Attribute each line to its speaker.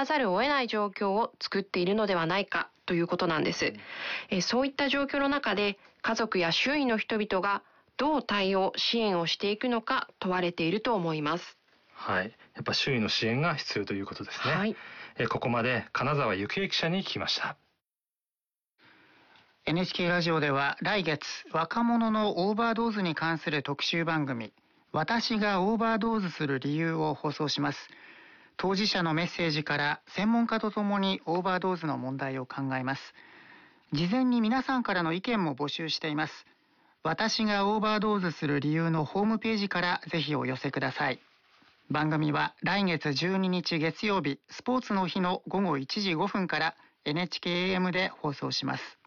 Speaker 1: らざるを得ない状況を作っているのではないかということなんです。そういった状況の中で家族や周囲の人々がどう対応支援をしていくのか問われていると思います。
Speaker 2: はい、やっぱ周囲の支援が必要ということですね。
Speaker 1: はい、
Speaker 2: ここまで金沢幸恵記者に聞きました。
Speaker 3: NHK ラジオでは来月若者のオーバードーズに関する特集番組、私がオーバードーズする理由を放送します。当事者のメッセージから専門家とともにオーバードーズの問題を考えます。事前に皆さんからの意見も募集しています。私がオーバードーズする理由のホームページからぜひお寄せください。番組は来月12日月曜日スポーツの日の午後1時5分から NHK AM で放送します。